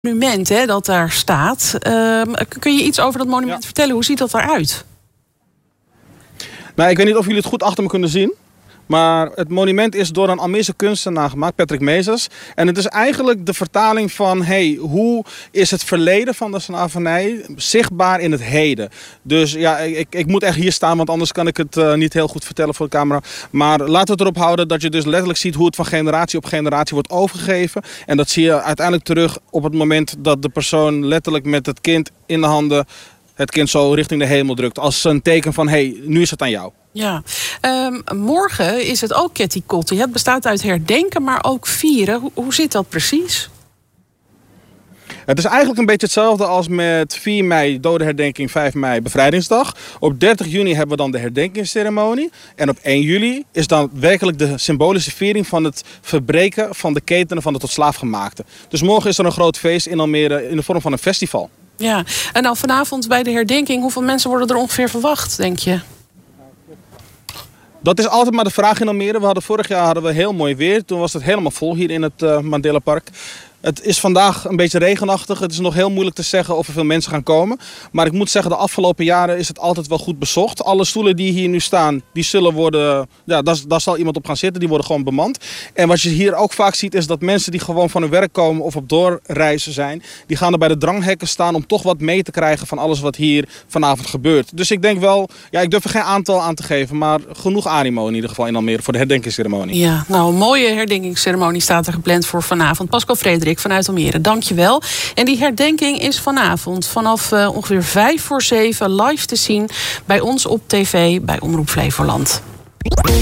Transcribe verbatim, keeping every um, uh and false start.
monument hè, dat daar staat. Uh, kun je iets over dat monument ja. vertellen? Hoe ziet dat eruit? Nou, ik weet niet of jullie het goed achter me kunnen zien. Maar het monument is door een Almeerse kunstenaar gemaakt, Patrick Meezers. En het is eigenlijk de vertaling van, hey, hoe is het verleden van de slavernij zichtbaar in het heden? Dus ja, ik, ik moet echt hier staan, want anders kan ik het uh, niet heel goed vertellen voor de camera. Maar laten we het erop houden dat je dus letterlijk ziet hoe het van generatie op generatie wordt overgegeven. En dat zie je uiteindelijk terug op het moment dat de persoon letterlijk met het kind in de handen het kind zo richting de hemel drukt. Als een teken van, hey, nu is het aan jou. Ja, um, morgen is het ook Ketty Kotti. Het bestaat uit herdenken, maar ook vieren. Hoe, hoe zit dat precies? Het is eigenlijk een beetje hetzelfde als met vier mei dodenherdenking, vijf mei bevrijdingsdag. Op dertig juni hebben we dan de herdenkingsceremonie. En op één juli is dan werkelijk de symbolische viering van het verbreken van de ketenen van de tot slaafgemaakte. Dus morgen is er een groot feest in Almere in de vorm van een festival. Ja, en dan vanavond bij de herdenking, hoeveel mensen worden er ongeveer verwacht, denk je? Dat is altijd maar de vraag in Almere. We hadden vorig jaar hadden we heel mooi weer. Toen was het helemaal vol hier in het uh, Mandela Park. Het is vandaag een beetje regenachtig. Het is nog heel moeilijk te zeggen of er veel mensen gaan komen. Maar ik moet zeggen, de afgelopen jaren is het altijd wel goed bezocht. Alle stoelen die hier nu staan, die zullen worden, ja, daar, daar zal iemand op gaan zitten. Die worden gewoon bemand. En wat je hier ook vaak ziet is dat mensen die gewoon van hun werk komen of op doorreizen zijn, die gaan er bij de dranghekken staan om toch wat mee te krijgen van alles wat hier vanavond gebeurt. Dus ik denk wel, ja, ik durf er geen aantal aan te geven, maar genoeg animo in ieder geval in Almere voor de herdenkingsceremonie. Ja, nou, een mooie herdenkingsceremonie staat er gepland voor vanavond. Pascal Frederik vanuit Almere, dankjewel. En die herdenking is vanavond vanaf uh, ongeveer vijf voor zeven live te zien bij ons op tv bij Omroep Flevoland.